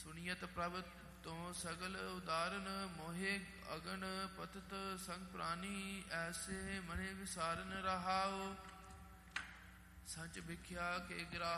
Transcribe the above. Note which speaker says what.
Speaker 1: ਸੁਣੀਅਤ ਪ੍ਰਭ ਤੋਂ ਸਗਲ ਉਦਾਰਨ, ਮੋਹਿ ਅਗਨ ਪਤਤ ਸੰਗ ਪ੍ਰਾਨੀ, ਐਸੇ ਮਨੇ ਵਿਸਾਰਨ ਰਹਾਉ। ਸੱਚ ਵਿਖਿਆ ਕੇ ਗਿਰਾ